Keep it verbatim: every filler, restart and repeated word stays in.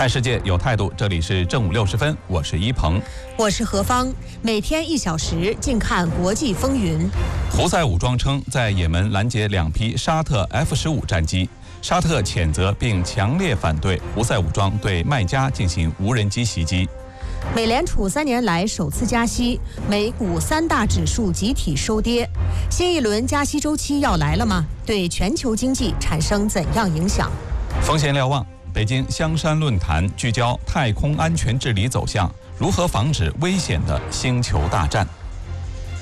看世界有态度，这里是正午六十分，我是一鹏， 我是何芳，每天一小时，静看国际风云。 胡塞武装称在也门拦截两批沙特 F 十五战机，沙特谴责并强烈反对胡塞武装对麦加进行无人机袭击。 美联储三年来首次加息，美股三大指数集体收跌。新一轮加息周期要来了吗？对全球经济产生怎样影响？ 风险瞭望，北京香山论坛聚焦太空安全治理走向，如何防止危险的星球大战。